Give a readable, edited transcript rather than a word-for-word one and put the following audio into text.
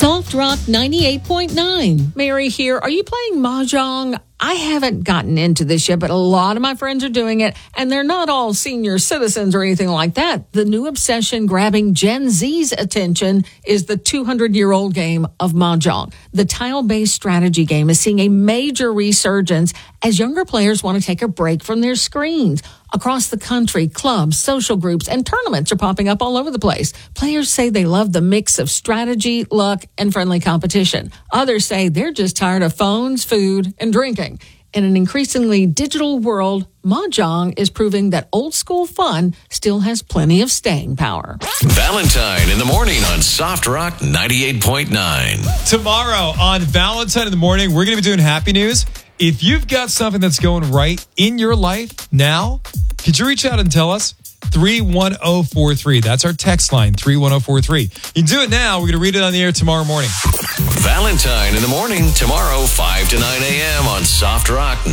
Soft Rock 98.9. Mary here. Are you playing Mahjong? I haven't gotten into this yet, but a lot of my friends are doing it, and they're not all senior citizens or anything like that. The new obsession grabbing Gen Z's attention is the 200-year-old game of Mahjong. The tile-based strategy game is seeing a major resurgence as younger players want to take a break from their screens. Across the country, clubs, social groups, and tournaments are popping up all over the place. Players say they love the mix of strategy, luck, and friendly competition. Others say they're just tired of phones, food, and drinking. In an increasingly digital world, Mahjong is proving that old-school fun still has plenty of staying power. Valentine in the morning on Soft Rock 98.9. Tomorrow on Valentine in the morning, we're going to be doing Happy News. If you've got something that's going right in your life now, could you reach out and tell us? 31043. That's our text line, 31043. You can do it now. We're going to read it on the air tomorrow morning. Valentine in the morning tomorrow, 5 to 9 a.m. on Soft Rock